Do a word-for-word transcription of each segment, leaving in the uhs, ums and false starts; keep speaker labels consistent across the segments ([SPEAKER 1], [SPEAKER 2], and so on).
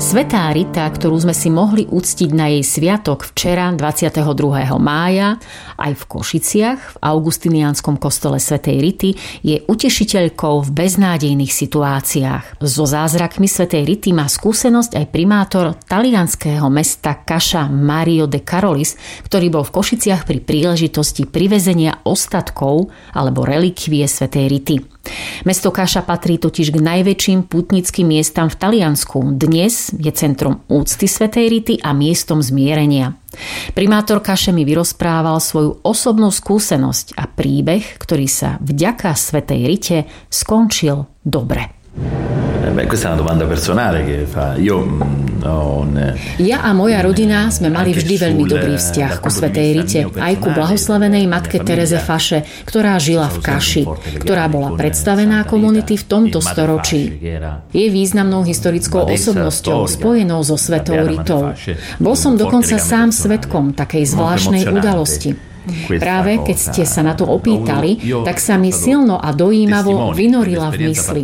[SPEAKER 1] Svätá Rita, ktorú sme si mohli uctiť na jej sviatok včera, dvadsiateho druhého mája, aj v Košiciach, v augustiniánskom kostole svätej Rity, je utešiteľkou v beznádejných situáciách. So zázrakmi svätej Rity má skúsenosť aj primátor talianskeho mesta Kaša Mario de Carolis, ktorý bol v Košiciach pri príležitosti privezenia ostatkov alebo relikvie svätej Rity. Mesto Kaša patrí totiž k najväčším pútnickým miestam v Taliansku. Dnes je centrom úcty svätej Rity a miestom zmierenia. Primátor Kaše mi vyrozprával svoju osobnú skúsenosť a príbeh, ktorý sa vďaka svätej Rite skončil dobre.
[SPEAKER 2] Beh, questa è una domanda personale che fa. Io ho un...
[SPEAKER 1] Ja a moja rodina sme mali vždy veľmi dobrý vzťah ku svätej Rite, aj ku blahoslavenej matke Tereze Faše, ktorá žila v Kaši, ktorá bola predstavená komunity v tomto storočí. Je významnou historickou osobnosťou spojenou so svätou Ritou. Bol som dokonca sám svedkom takej zvláštnej udalosti. Práve keď ste sa na to opýtali, tak sa mi silno a dojímavo vynorila v mysli.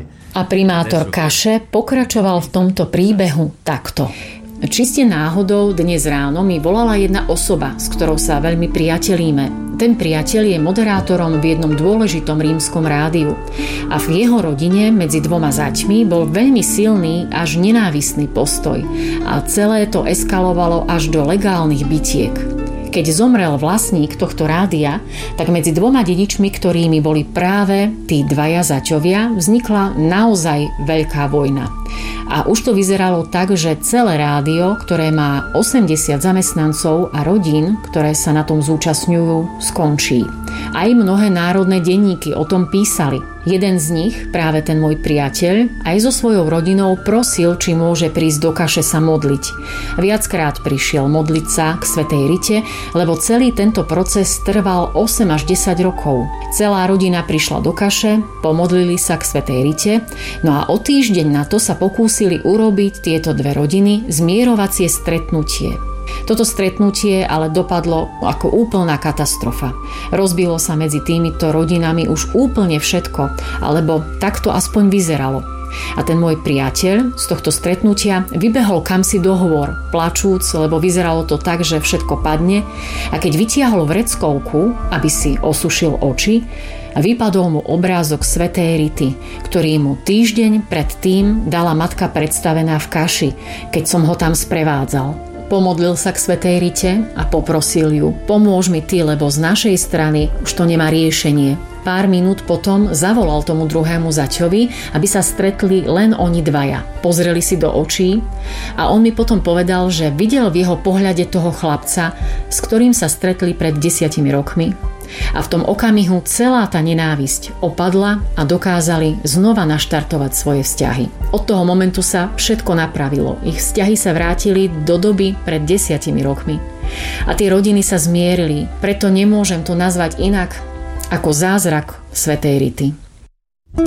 [SPEAKER 1] A primátor Kaše pokračoval v tomto príbehu takto. Čiste náhodou dnes ráno mi volala jedna osoba, s ktorou sa veľmi priatelíme. Ten priateľ je moderátorom v jednom dôležitom rímskom rádiu. A v jeho rodine medzi dvoma zaťmi bol veľmi silný až nenávistný postoj. A celé to eskalovalo až do legálnych bitiek. Keď zomrel vlastník tohto rádia, tak medzi dvoma dedičmi, ktorými boli práve tí dvaja zaťovia, vznikla naozaj veľká vojna. A už to vyzeralo tak, že celé rádio, ktoré má osemdesiat zamestnancov a rodín, ktoré sa na tom zúčastňujú, skončí. Aj mnohé národné denníky o tom písali. Jeden z nich, práve ten môj priateľ, aj so svojou rodinou prosil, či môže prísť do Kaše sa modliť. Viackrát prišiel modliť sa k svätej Rite, lebo celý tento proces trval osem až desať rokov. Celá rodina prišla do Kaše, pomodlili sa k svätej Rite, no a o týždeň na to sa pokúsili urobiť tieto dve rodiny zmierovacie stretnutie. Toto stretnutie ale dopadlo ako úplná katastrofa. Rozbilo sa medzi týmito rodinami už úplne všetko, alebo takto aspoň vyzeralo. A ten môj priateľ z tohto stretnutia vybehol kamsi do hôr, plačúc, lebo vyzeralo to tak, že všetko padne, a keď vytiahol vreckovku, aby si osušil oči, vypadol mu obrázok svätej Rity, ktorý mu týždeň predtým dala matka predstavená v Kaši, keď som ho tam sprevádzal. Pomodlil sa k svätej Rite a poprosil ju: pomôž mi ty, lebo z našej strany už to nemá riešenie. Pár minút potom zavolal tomu druhému zaťovi, aby sa stretli len oni dvaja. Pozreli si do očí a on mi potom povedal, že videl v jeho pohľade toho chlapca, s ktorým sa stretli pred desiatimi rokmi. A v tom okamihu celá tá nenávisť opadla a dokázali znova naštartovať svoje vzťahy. Od toho momentu sa všetko napravilo. Ich vzťahy sa vrátili do doby pred desiatimi rokmi. A tie rodiny sa zmierili, preto nemôžem to nazvať inak ako zázrak svätej Rity.